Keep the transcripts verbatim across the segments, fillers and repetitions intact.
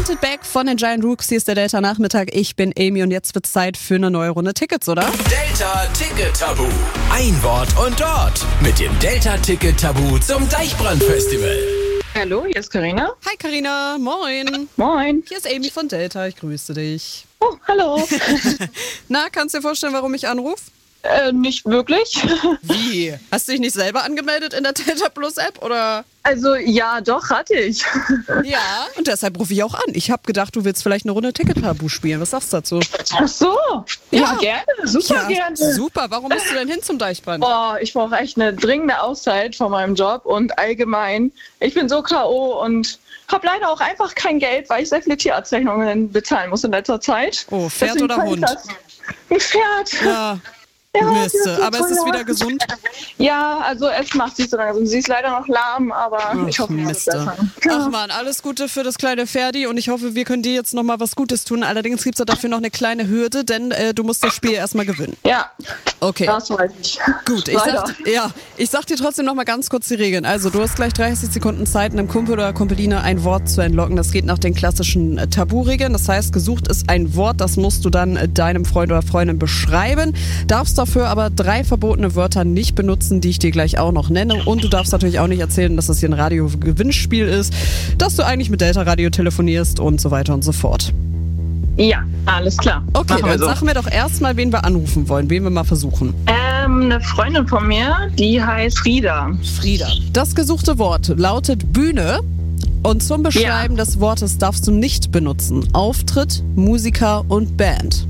Wanted Back von den Giant Rooks. Hier ist der Delta-Nachmittag. Ich bin Amy und jetzt wird Zeit für eine neue Runde Tickets, oder? Delta Ticket Tabu. Ein Wort und dort. Mit dem Delta Ticket Tabu zum Deichbrand-Festival. Hallo, hier ist Carina. Hi Carina, moin. Moin. Hier ist Amy von Delta, ich grüße dich. Oh, hallo. Na, kannst du dir vorstellen, warum ich anrufe? äh, nicht wirklich. Wie? Hast du dich nicht selber angemeldet in der Delta Plus App, oder? Also, ja, doch, hatte ich. Ja, und deshalb rufe ich auch an. Ich habe gedacht, du willst vielleicht eine Runde Ticket-Tabu spielen. Was sagst du dazu? Ach so. Ja, Ja. gerne. Super Ja, gerne. super. Warum musst du denn hin zum Deichbrand? Boah, ich brauche echt eine dringende Auszeit von meinem Job und allgemein. Ich bin so K O und habe leider auch einfach kein Geld, weil ich sehr viele Tierarztrechnungen bezahlen muss in letzter Zeit. Oh, Pferd Deswegen oder kann ich Hund? das- Ein Pferd. Ja, Ja, Mist. die ist so Aber ist es teuer. wieder gesund? Ja, also es macht sich so langsam. Sie ist leider noch lahm, aber ich hoffe, es wird Miste. besser. Ach man, alles Gute für das kleine Ferdi und ich hoffe, wir können dir jetzt nochmal was Gutes tun. Allerdings gibt es dafür noch eine kleine Hürde, denn äh, du musst das Spiel erstmal gewinnen. Ja, Okay. das weiß ich. Gut, ich Leider. sag, ja, ich sag dir trotzdem noch mal ganz kurz die Regeln. Also du hast gleich dreißig Sekunden Zeit, einem Kumpel oder Kumpeline ein Wort zu entlocken. Das geht nach den klassischen äh, Tabu-Regeln. Das heißt, gesucht ist ein Wort, das musst du dann äh, deinem Freund oder Freundin beschreiben. Darfst dafür aber drei verbotene Wörter nicht benutzen, die ich dir gleich auch noch nenne. Und du darfst natürlich auch nicht erzählen, dass das hier ein Radio-Gewinnspiel ist, dass du eigentlich mit Delta Radio telefonierst und so weiter und so fort. Ja, alles klar. Okay, Machen wir dann so. sag mir doch erstmal, wen wir anrufen wollen, wen wir mal versuchen. Ähm, eine Freundin von mir, die heißt Frieda. Frieda. Das gesuchte Wort lautet Bühne und zum Beschreiben des Wortes darfst du nicht benutzen Auftritt, Musiker und Band.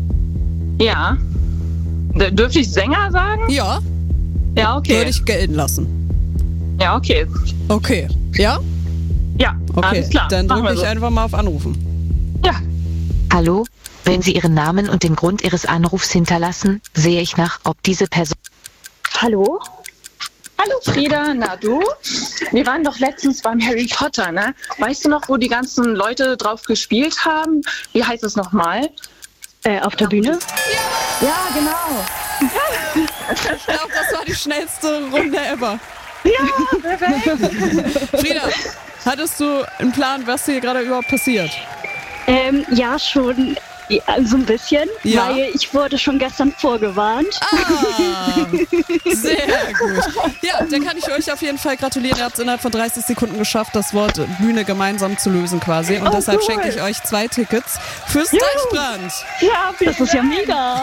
Ja. D- Dürfte ich Sänger sagen? Ja, Ja, okay. würde ich gelten lassen. Ja, okay. Okay. Ja? Ja, Okay. alles klar. Dann Machen drücke wir ich so. einfach mal auf Anrufen. Ja. Hallo, wenn Sie Ihren Namen und den Grund Ihres Anrufs hinterlassen, sehe ich nach, ob diese Person... Hallo? Hallo Frieda, na du? Wir waren doch letztens beim Harry Potter, ne? Weißt du noch, wo die ganzen Leute drauf gespielt haben? Wie heißt es nochmal? Äh, auf der Bühne? Ja, genau. Ich glaube, das war die schnellste Runde ever. Ja, perfekt. Frieda, hattest du einen Plan, was hier gerade überhaupt passiert? Ähm, ja, schon ja, so ein bisschen, Ja. weil ich wurde schon gestern vorgewarnt. Ah, sehr gut. Ja, dann kann ich euch auf jeden Fall gratulieren. Ihr habt es innerhalb von dreißig Sekunden geschafft, das Wort Bühne gemeinsam zu lösen quasi. Und Oh, deshalb cool. schenke ich euch zwei Tickets fürs Deichbrand. Ja, vielen Das ist ja Dank. mega.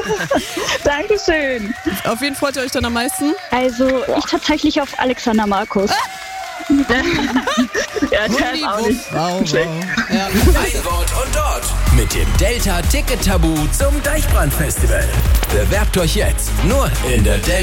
Dankeschön. Auf wen freut ihr euch dann am meisten? Also, ich tatsächlich auf Alexander Markus. Ja, der ist auch nicht. Wow, wow. Ja. Ein Wort und dort. Mit dem Delta Ticket Tabu zum Deichbrand-Festival. Bewerbt euch jetzt nur in der Delta